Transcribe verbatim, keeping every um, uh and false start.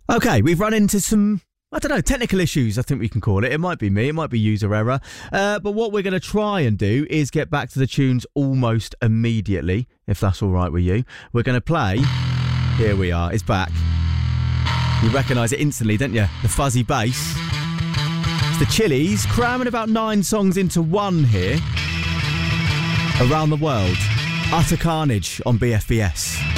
Okay, we've run into some, I don't know, technical issues, I think we can call it. It might be me, it might be user error. Uh, but what we're going to try and do is get back to the tunes almost immediately, if that's all right with you. We're going to play, here we are, it's back. You recognise it instantly, don't you? The fuzzy bass. It's the Chili's, cramming about nine songs into one here. Around the World. Utter Carnage on B F B S.